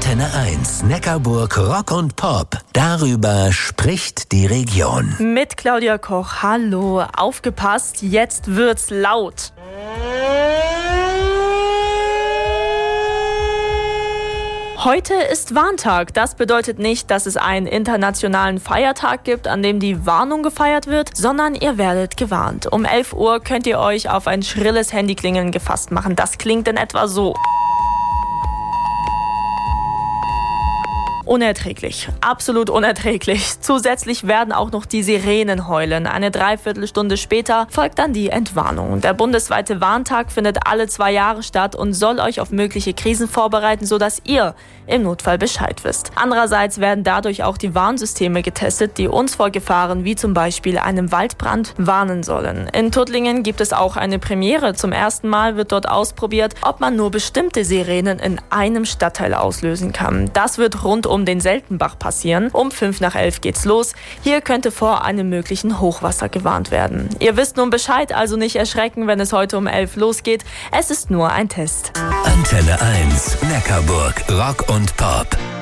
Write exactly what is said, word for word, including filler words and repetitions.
Antenne eins, Neckarburg Rock und Pop. Darüber spricht die Region. Mit Claudia Koch. Hallo, aufgepasst, jetzt wird's laut. Heute ist Warntag. Das bedeutet nicht, dass es einen internationalen Feiertag gibt, an dem die Warnung gefeiert wird, sondern ihr werdet gewarnt. Um elf Uhr könnt ihr euch auf ein schrilles Handyklingeln gefasst machen. Das klingt in etwa so. Unerträglich, absolut unerträglich. Zusätzlich werden auch noch die Sirenen heulen. Eine Dreiviertelstunde später folgt dann die Entwarnung. Der bundesweite Warntag findet alle zwei Jahre statt und soll euch auf mögliche Krisen vorbereiten, sodass ihr im Notfall Bescheid wisst. Andererseits werden dadurch auch die Warnsysteme getestet, die uns vor Gefahren wie zum Beispiel einem Waldbrand warnen sollen. In Tuttlingen gibt es auch eine Premiere. Zum ersten Mal wird dort ausprobiert, ob man nur bestimmte Sirenen in einem Stadtteil auslösen kann. Das wird rund um den Seltenbach passieren. Um fünf nach elf geht's los. Hier könnte vor einem möglichen Hochwasser gewarnt werden. Ihr wisst nun Bescheid, also nicht erschrecken, wenn es heute um elf losgeht. Es ist nur ein Test. Antenne eins, Neckarburg Rock und Pop.